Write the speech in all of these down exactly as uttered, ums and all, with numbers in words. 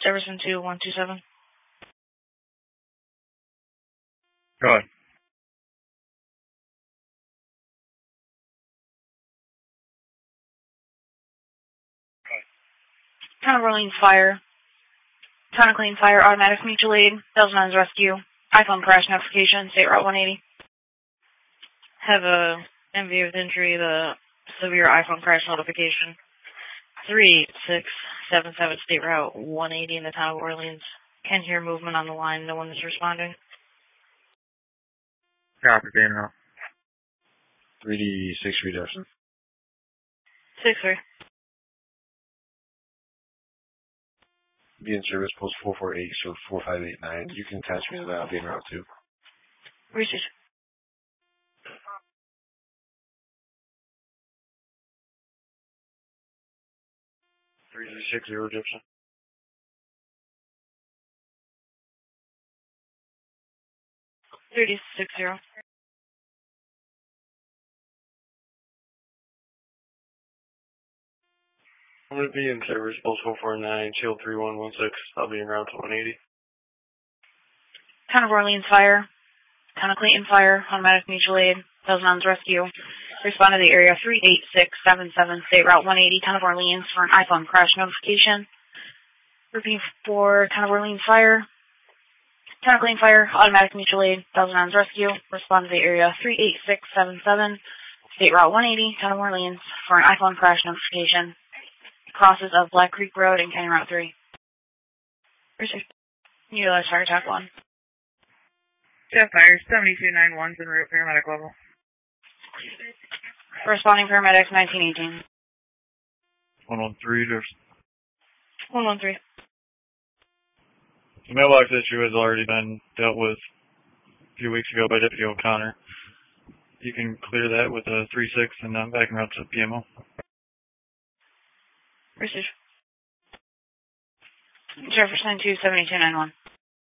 Jefferson two one two seven. Go ahead. Town of Orleans Fire. Town of Clean Fire, automatic mutual aid, Belgian rescue, iPhone crash notification, State Route one eighty. Have a M V with injury, the severe iPhone crash notification. three eight six seven seven State Route one eighty in the town of Orleans. Can't hear movement on the line, no one is responding. Copy, being out. three D six three Jefferson. six three. Be in service, post four four eight, show four five eight nine. You can attach me to that, I'll be in route two. Received. three D six zero Jefferson. three D six zero. I'm going to be in service, post four four nine, shield three one one six. I'll be in route one eighty. Town of Orleans Fire. Town of Clayton Fire, automatic mutual aid, Belgian rescue. Respond to the area three eight six seven seven, State Route one eighty, Town of Orleans for an iPhone crash notification. Repeat for Town of Orleans Fire. Town of Clayton Fire, automatic mutual aid, Belgian rescue. Respond to the area three eight six seven seven, State Route one eighty, Town of Orleans for an iPhone crash notification. Crosses of Black Creek Road and County Route three. Received. Utilize fire attack one. Jeff Fire, seventy-two nine one's en route, paramedic level. Responding paramedics nineteen eighteen. one one three, there's... one one three. The mailbox issue has already been dealt with a few weeks ago by Deputy O'Connor. You can clear that with a three six and I'm back in route to P M O. Received. Jefferson two seventy-two nine one.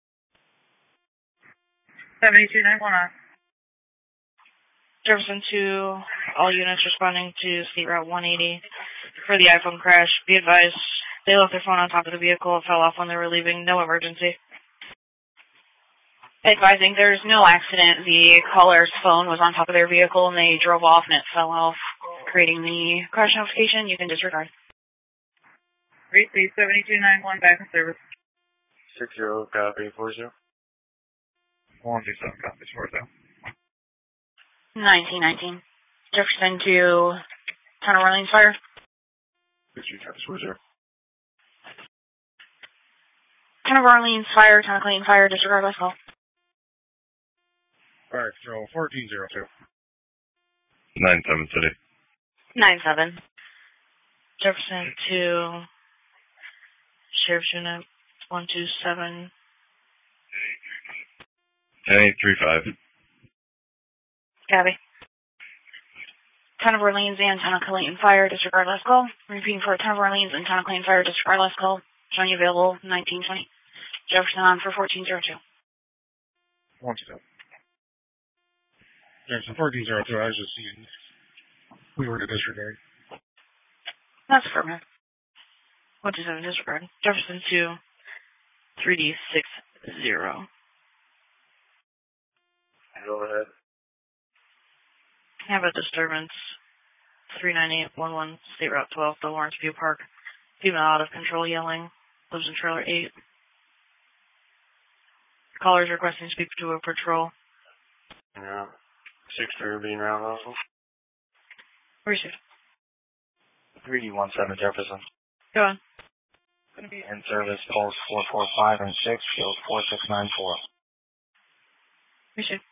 seventy-two nine one on. Jefferson two, all units responding to State Route one eighty for the iPhone crash. Be advised, they left their phone on top of the vehicle. It fell off when they were leaving. No emergency. Advising there's no accident. The caller's phone was on top of their vehicle and they drove off and it fell off, creating the crash notification. You can disregard. Receive seventy-two nine one, back in service. six zero, copy, four zero. one two seven, copies, four zero. nineteen nineteen. Jefferson to Town of Orleans Fire. six three, copies, four zero. Town of Orleans Fire, Town of Clayton Fire, disregard last call. Fire control, fourteen zero two. nine seven City. nine seven. Jefferson to Sheriff's Unit one two seven. ten eight three five. Gabby. Town of Orleans and Town of Clayton Fire, disregard last call. Repeating for Town of Orleans and Town of Clayton Fire, disregard last call. Showing available nineteen twenty. Jefferson on for fourteen zero two. one two seven. Jefferson fourteen zero two, I was just seeing. We were to disregard. That's affirmative. one two seven, disregard. Jefferson two, three D six zero. Go ahead. Have a disturbance. three nine eight one one, State Route twelve, the Lawrence View Park. Female out of control yelling. Lives in trailer eight. Callers requesting to speak to a patrol. Yeah. six three being round also. Received. three D one seven Jefferson. Go on. In service, pulse four four five and six, field four six nine four. Received.